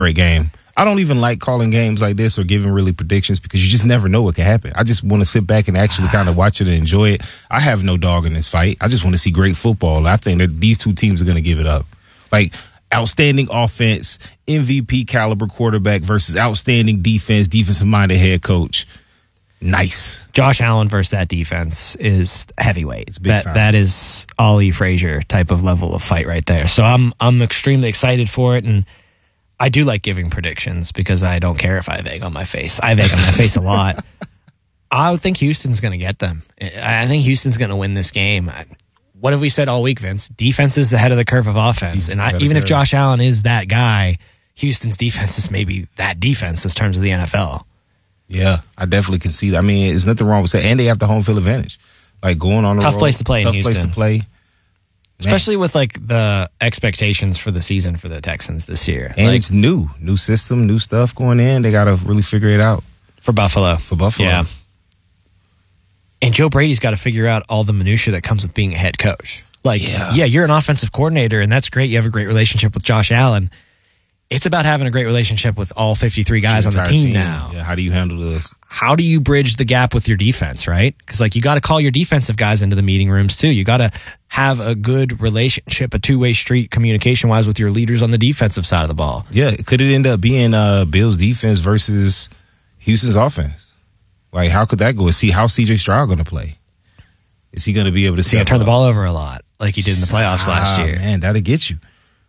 Great game. I don't even like calling games like this or giving really predictions because you just never know what can happen. I just want to sit back and actually kind of watch it and enjoy it. I have no dog in this fight. I just want to see great football. I think that these two teams are going to give it up. Like, outstanding offense, MVP caliber quarterback versus outstanding defense, defensive-minded head coach. Nice. Josh Allen versus that defense is heavyweight. It's big time. That is Ollie Frazier type of level of fight right there. So I'm extremely excited for it, and I do like giving predictions because I don't care if I have egg on my face. I have egg on my face a lot. I would think Houston's going to get them. I think Houston's going to win this game. What have we said all week, Vince? Defense is ahead of the curve of offense. And even if Josh Allen is that guy, Houston's defense is maybe that defense in terms of the NFL. Yeah, I definitely can see that. I mean, there's nothing wrong with that. And they have the home field advantage. Like, going on the road. Tough place to play in Houston. Tough place to play. Especially with, like, the expectations for the season for the Texans this year. And like, it's new. New system, new stuff going in. They got to really figure it out. For Buffalo. Yeah. And Joe Brady's got to figure out all the minutia that comes with being a head coach. Like, yeah, you're an offensive coordinator, and that's great. You have a great relationship with Josh Allen. It's about having a great relationship with all 53 guys on the team now. Yeah, how do you handle this? How do you bridge the gap with your defense, right? Because, like, you got to call your defensive guys into the meeting rooms, too. You got to have a good relationship, a two-way street communication-wise with your leaders on the defensive side of the ball. Yeah, could it end up being Bills' defense versus Houston's offense? Like, how could that go? How's C.J. Stroud going to play? Is he going to be able to turn the ball over a lot like he did in the playoffs last year? Man, that'll get you.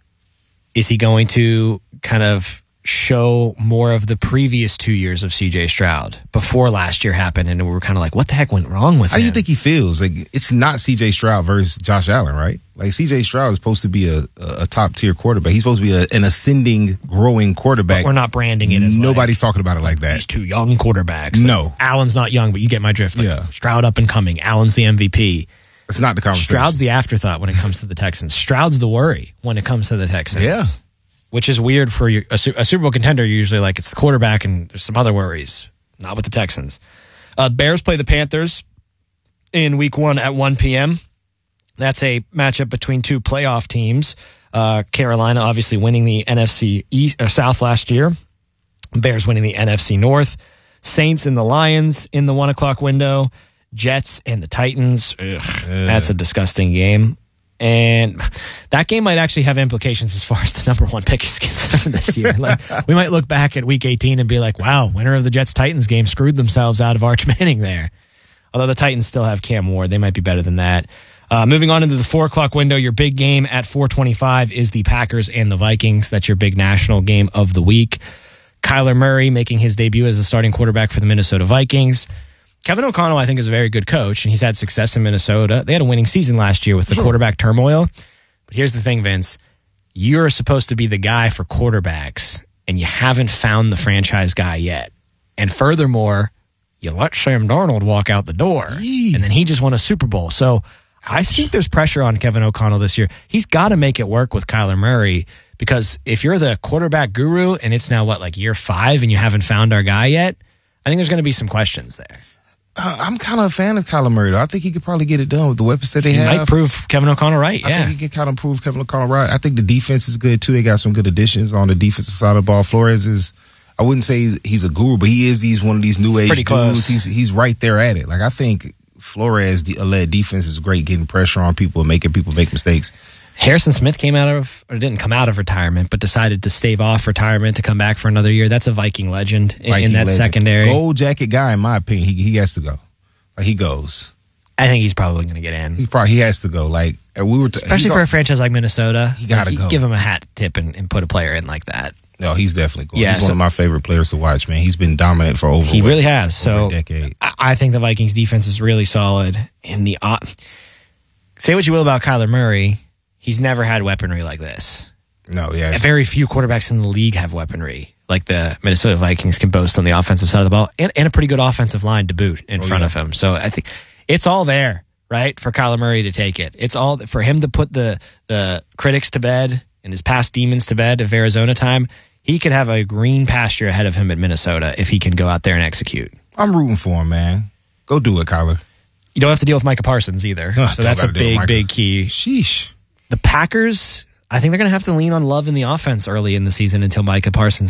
Is he going to kind of show more of the previous 2 years of C.J. Stroud before last year happened, and we were kind of like, what the heck went wrong with him? How do you think he feels? Like, it's not C.J. Stroud versus Josh Allen, right? Like, C.J. Stroud is supposed to be a top-tier quarterback. He's supposed to be an ascending, growing quarterback. But we're not branding it as nobody's talking about it like that. These two young quarterbacks. No. Allen's not young, but you get my drift. Like, yeah. Stroud up and coming. Allen's the MVP. It's not the conversation. Stroud's the afterthought when it comes to the Texans. Stroud's the worry when it comes to the Texans. Yeah. Which is weird for you. A Super Bowl contender, usually like it's the quarterback and there's some other worries. Not with the Texans. Bears play the Panthers in week 1 at 1 p.m. That's a matchup between two playoff teams. Carolina obviously winning the NFC East or South last year. Bears winning the NFC North. Saints and the Lions in the 1 o'clock window. Jets and the Titans. That's a disgusting game. And that game might actually have implications as far as the number 1 pick is concerned this year. Like, we might look back at week 18 and be like, wow, winner of the Jets-Titans game screwed themselves out of Arch Manning there. Although the Titans still have Cam Ward. They might be better than that. Moving on into the 4 o'clock window, your big game at 4:25 is the Packers and the Vikings. That's your big national game of the week. Kyler Murray making his debut as a starting quarterback for the Minnesota Vikings. Kevin O'Connell, I think, is a very good coach, and he's had success in Minnesota. They had a winning season last year with the quarterback turmoil. But here's the thing, Vince. You're supposed to be the guy for quarterbacks, and you haven't found the franchise guy yet. And furthermore, you let Sam Darnold walk out the door, and then he just won a Super Bowl. So I think there's pressure on Kevin O'Connell this year. He's got to make it work with Kyler Murray, because if you're the quarterback guru and it's now, year 5 and you haven't found our guy yet, I think there's going to be some questions there. I'm kind of a fan of Kyler Murray, though. I think he could probably get it done with the weapons that they have. He might prove Kevin O'Connell right, yeah. I think he can kind of prove Kevin O'Connell right. I think the defense is good, too. They got some good additions on the defensive side of the ball. Flores is, I wouldn't say he's a guru, but he is one of these new age pretty dudes. Close. He's right there at it. Like, I think Flores-led defense is great, getting pressure on people and making people make mistakes. Harrison Smith didn't come out of retirement, but decided to stave off retirement to come back for another year. That's a Viking legend in that secondary. Gold jacket guy, in my opinion, he has to go. Like, he goes. I think he's probably going to get in. He has to go. Like, especially for a franchise like Minnesota. He got to go. Give him a hat tip and put a player in like that. No, he's definitely going. Yeah, he's one of my favorite players to watch, man. He's been dominant for over. He really has. So a decade. I think the Vikings defense is really solid. And say what you will about Kyler Murray, he's never had weaponry like this. No, yeah. Very few quarterbacks in the league have weaponry like the Minnesota Vikings can boast on the offensive side of the ball, and a pretty good offensive line to boot in front of him. So I think it's all there, right, for Kyler Murray to take it. It's all for him to put the critics to bed and his past demons to bed of Arizona time. He could have a green pasture ahead of him at Minnesota if he can go out there and execute. I'm rooting for him, man. Go do it, Kyler. You don't have to deal with Micah Parsons either. So that's a big key. Sheesh. The Packers, I think they're going to have to lean on Love in the offense early in the season until Micah Parsons